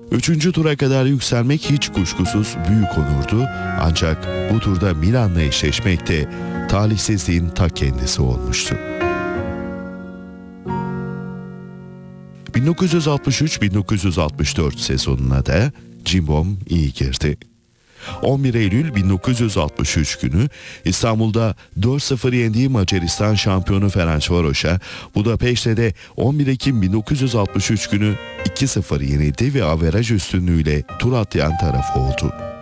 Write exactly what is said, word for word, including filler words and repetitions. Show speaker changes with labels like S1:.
S1: Üçüncü tura kadar yükselmek hiç kuşkusuz büyük onurdu, ancak bu turda Milan'la eşleşmek de talihsizliğin ta kendisi olmuştu. bin dokuz yüz altmış üç bin dokuz yüz altmış dört sezonuna da Cimbom iyi girdi. on bir Eylül bin dokuz yüz altmış üç günü İstanbul'da dört sıfır yendiği Macaristan şampiyonu Ferencvaros'a, Budapeşte de on bir Ekim bin dokuz yüz altmış üç günü iki sıfır yenildi ve averaj üstünlüğüyle tur atlayan taraf oldu.